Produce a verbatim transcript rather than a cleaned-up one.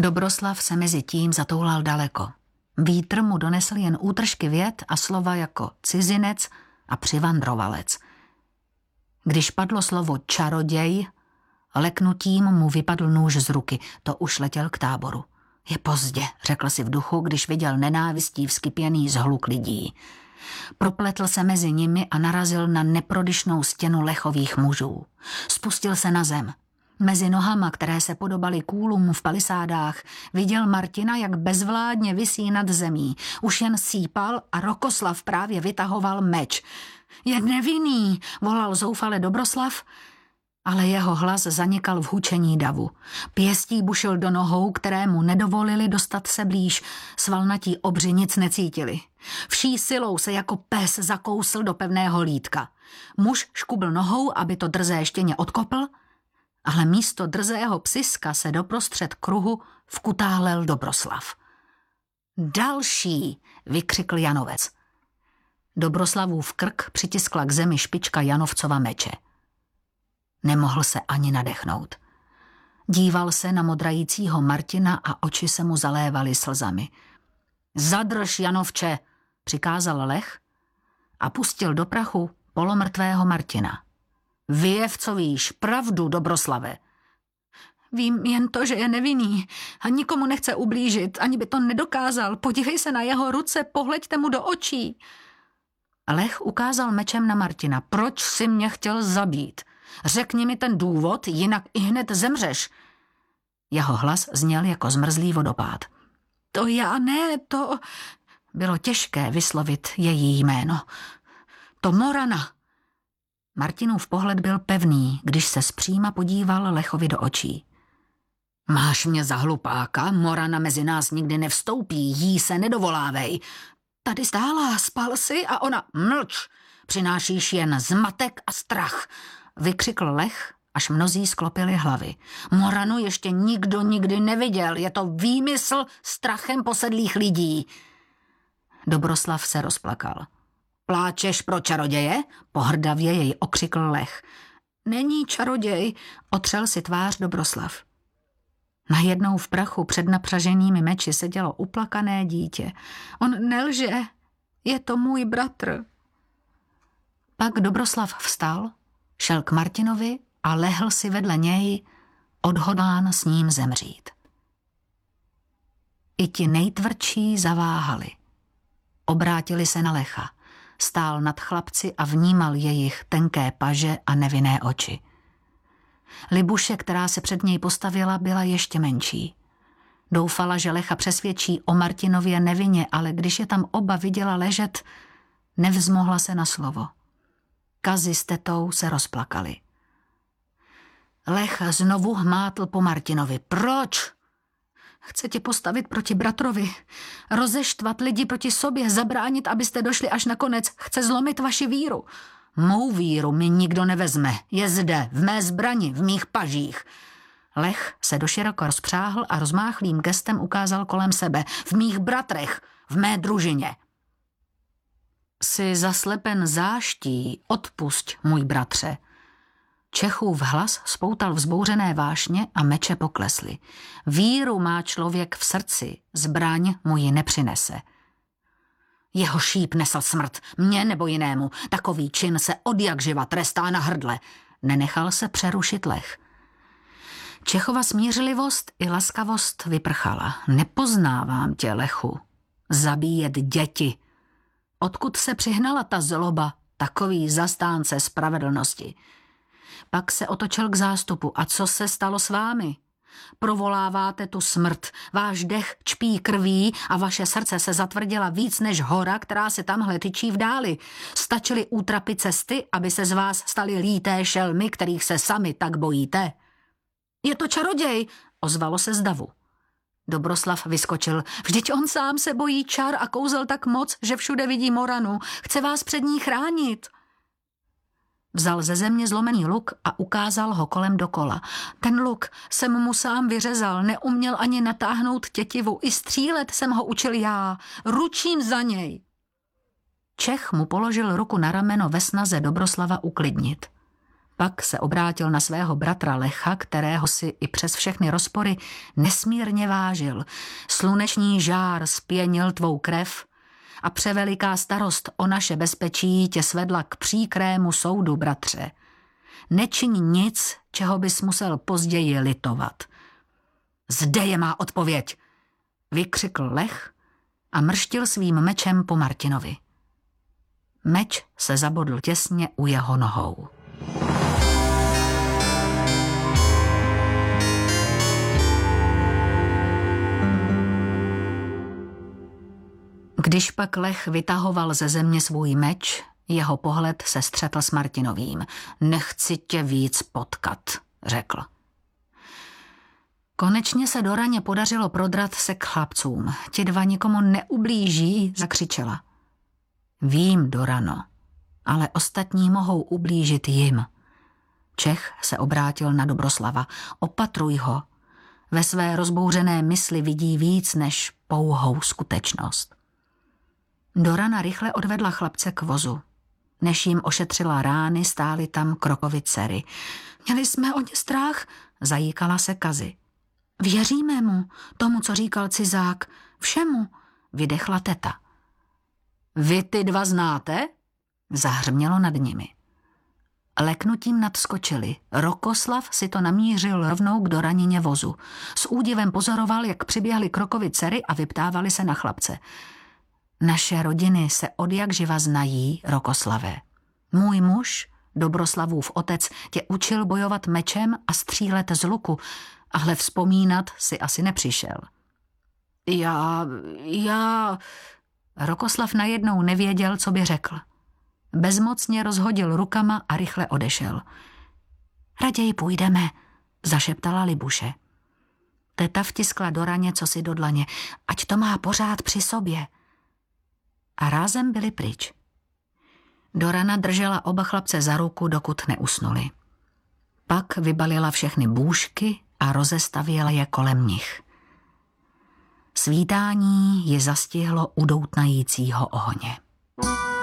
Dobroslav se mezi tím zatoulal daleko. Vítr mu donesl jen útržky vět a slova jako cizinec a přivandrovalec. Když padlo slovo čaroděj, leknutím mu vypadl nůž z ruky, to už letěl k táboru. Je pozdě, řekl si v duchu, když viděl nenávistí vzkypěný zhluk lidí. Propletl se mezi nimi a narazil na neprodyšnou stěnu lechových mužů. Spustil se na zem. Mezi nohama, které se podobaly kůlům v palisádách, viděl Martina, jak bezvládně visí nad zemí. Už jen sípal a Rokoslav právě vytahoval meč. Je nevinný, volal zoufale Dobroslav, ale jeho hlas zanikal v hučení davu. Pěstí bušil do nohou, které mu nedovolili dostat se blíž. Svalnatí obři nic necítili. Vší silou se jako pes zakousl do pevného lítka. Muž škubl nohou, aby to drzé štěně odkopl, ale místo drzého psiska se doprostřed kruhu vkutálel Dobroslav. Další, vykřikl Janovec. Dobroslavův krk přitiskla k zemi špička Janovcova meče. Nemohl se ani nadechnout. Díval se na modrajícího Martina a oči se mu zalévaly slzami. Zadrž, Janovče, přikázal Lech a pustil do prachu polomrtvého Martina. Vyjev, co víš, pravdu, Dobroslave. Vím jen to, že je nevinný a nikomu nechce ublížit, ani by to nedokázal. Podívej se na jeho ruce, pohleďte mu do očí. Lech ukázal mečem na Martina. Proč jsi mě chtěl zabít? Řekni mi ten důvod, jinak ihned zemřeš. Jeho hlas zněl jako zmrzlý vodopád. To já ne, to... Bylo těžké vyslovit její jméno. To Morana. Martinův pohled byl pevný, když se zpříma podíval Lechovi do očí. Máš mě za hlupáka, Morana mezi nás nikdy nevstoupí, jí se nedovolávej. Tady stála, spal si a ona mlč. Přinášíš jen zmatek a strach, vykřikl Lech, až mnozí sklopili hlavy. Moranu ještě nikdo nikdy neviděl, je to výmysl strachem posedlých lidí. Dobroslav se rozplakal. Pláčeš pro čaroděje? Pohrdavě jej okřikl Lech. Není čaroděj, otřel si tvář Dobroslav. Najednou v prachu před napřaženými meči sedělo uplakané dítě. On nelže, je to můj bratr. Pak Dobroslav vstal, šel k Martinovi a lehl si vedle něj, odhodlán s ním zemřít. I ti nejtvrdší zaváhali. Obrátili se na Lecha. Stál nad chlapci a vnímal jejich tenké paže a nevinné oči. Libuše, která se před něj postavila, byla ještě menší. Doufala, že Lecha přesvědčí o Martinově nevině, ale když je tam oba viděla ležet, nevzmohla se na slovo. Kazi s tetou se rozplakali. Lech znovu hmátl po Martinovi. Proč? Chce tě postavit proti bratrovi, rozeštvat lidi proti sobě, zabránit, abyste došli až nakonec. Chce zlomit vaši víru. Mou víru mi nikdo nevezme. Je zde, v mé zbrani, v mých pažích. Lech se doširoko rozpřáhl a rozmáchlým gestem ukázal kolem sebe. V mých bratrech, v mé družině. Jsi zaslepen záští, odpusť, můj bratře. Čechův hlas spoutal vzbouřené vášně a meče poklesly. Víru má člověk v srdci, zbraň mu ji nepřinese. Jeho šíp nesl smrt, mě nebo jinému. Takový čin se odjakživa trestá na hrdle. Nenechal se přerušit Lech. Čechova smířlivost i laskavost vyprchala. Nepoznávám tě, Lechu. Zabíjet děti. Odkud se přihnala ta zloba, takový zastánce spravedlnosti? Pak se otočil k zástupu. A co se stalo s vámi? Provoláváte tu smrt, váš dech čpí krví a vaše srdce se zatvrdila víc než hora, která se tamhle tyčí v dáli. Stačily útrapy cesty, aby se z vás staly líté šelmy, kterých se sami tak bojíte. Je to čaroděj, ozvalo se z davu. Dobroslav vyskočil. Vždyť on sám se bojí čar a kouzel tak moc, že všude vidí Moranu. Chce vás před ní chránit. Vzal ze země zlomený luk a ukázal ho kolem dokola. Ten luk jsem mu sám vyřezal, neuměl ani natáhnout tětivu. I střílet jsem ho učil já. Ručím za něj. Čech mu položil ruku na rameno ve snaze Dobroslava uklidnit. Pak se obrátil na svého bratra Lecha, kterého si i přes všechny rozpory nesmírně vážil. Sluneční žár spěnil tvou krev a převeliká starost o naše bezpečí tě svedla k příkrému soudu, bratře. Nečiň nic, čeho bys musel později litovat. Zde je má odpověď, vykřikl Lech a mrštil svým mečem po Martinovi. Meč se zabodl těsně u jeho nohou. Když pak Lech vytahoval ze země svůj meč, jeho pohled se střetl s Martinovým. Nechci tě víc potkat, řekl. Konečně se Doraně podařilo prodrat se k chlapcům. Ti dva nikomu neublíží, zakřičela. Vím, Dorano, ale ostatní mohou ublížit jim. Čech se obrátil na Dobroslava. Opatruj ho. Ve své rozbouřené mysli vidí víc než pouhou skutečnost. Dorana rychle odvedla chlapce k vozu. Než jim ošetřila rány, stály tam Krokovy dcery. Měli jsme o ně strach, zajíkala se Kazy. Věříme mu, tomu, co říkal cizák, všemu, vydechla teta. Vy ty dva znáte? Zahřmělo nad nimi. Leknutím nadskočili. Rokoslav si to namířil rovnou k Doranině vozu. S údivem pozoroval, jak přiběhly Krokovy dcery a vyptávali se na chlapce. Naše rodiny se odjakživa znají, Rokoslave. Můj muž, Dobroslavův otec, tě učil bojovat mečem a střílet z luku, ale vzpomínat si asi nepřišel. Já, já... Rokoslav najednou nevěděl, co by řekl. Bezmocně rozhodil rukama a rychle odešel. Raději půjdeme, zašeptala Libuše. Teta vtiskla Doraně cosi do dlaně, ať to má pořád při sobě. A rázem byli pryč. Dorana držela oba chlapce za ruku, dokud neusnuli. Pak vybalila všechny bůžky a rozestavěla je kolem nich. Svítání ji zastihlo u doutnajícího ohně.